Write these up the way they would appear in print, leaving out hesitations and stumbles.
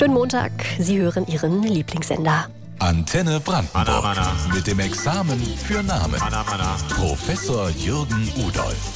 Schönen Montag, Sie hören Ihren Lieblingssender. Antenne Brandenburg mit dem Examen für Namen. Professor Jürgen Udolph.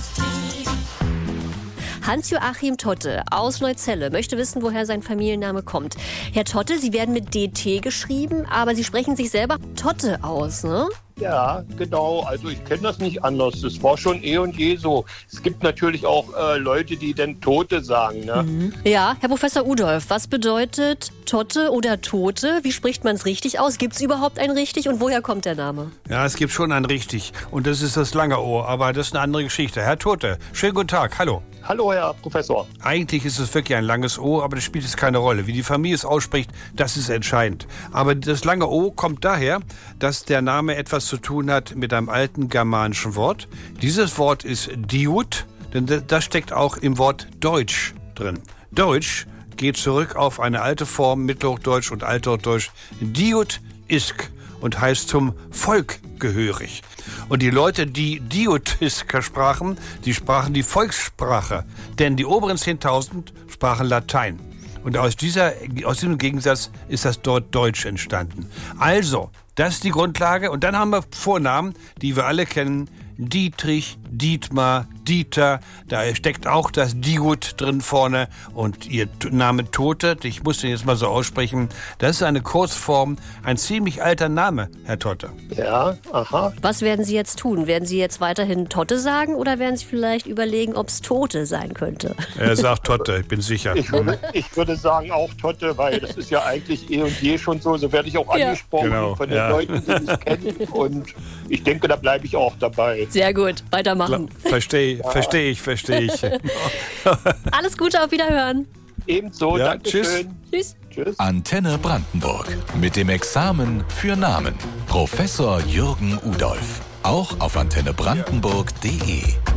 Hans-Joachim Totte aus Neuzelle möchte wissen, woher sein Familienname kommt. Herr Totte, Sie werden mit DT geschrieben, aber Sie sprechen sich selber Totte aus, ne? Ja, genau. Also ich kenne das nicht anders. Das war schon eh und je so. Es gibt natürlich auch Leute, die dann Tote sagen, ne? Ja, Herr Professor Udolph, was bedeutet Totte oder Tote? Wie spricht man es richtig aus? Gibt es überhaupt ein richtig und woher kommt der Name? Ja, es gibt schon ein richtig und das ist das lange O, aber das ist eine andere Geschichte. Herr Tote, schönen guten Tag, hallo. Hallo, Herr Professor. Eigentlich ist es wirklich ein langes O, aber das spielt jetzt keine Rolle. Wie die Familie es ausspricht, das ist entscheidend. Aber das lange O kommt daher, dass der Name etwas zu tun hat mit einem alten germanischen Wort. Dieses Wort ist Diut, denn das steckt auch im Wort Deutsch drin. Deutsch geht zurück auf eine alte Form, Mittelhochdeutsch und Althochdeutsch, Diut isk, und heißt zum Volk gehörig. Und die Leute, die Diutisker sprachen, die sprachen die Volkssprache. Denn die oberen 10.000 sprachen Latein. Und aus diesem Gegensatz ist das dort Deutsch entstanden. Also, das ist die Grundlage. Und dann haben wir Vornamen, die wir alle kennen. Dietrich, Dietmar, Dieter, da steckt auch das Diut drin vorne und ihr Name Tote, ich muss den jetzt mal so aussprechen, das ist eine Kurzform, ein ziemlich alter Name, Herr Totte. Ja, aha. Was werden Sie jetzt tun? Werden Sie jetzt weiterhin Totte sagen oder werden Sie vielleicht überlegen, ob es Tote sein könnte? Er sagt Totte, ich bin sicher. Ich würde sagen auch Totte, weil das ist ja eigentlich eh und je schon so. So werde ich auch angesprochen von den Leuten, die mich kennen. Und ich denke, da bleibe ich auch dabei. Sehr gut, weitermachen. Verstehe ich. Alles Gute, auf Wiederhören. Ebenso, Ja, Dankeschön. Tschüss. Tschüss. Antenne Brandenburg mit dem Examen für Namen. Professor Jürgen Udolph. Auch auf antennebrandenburg.de.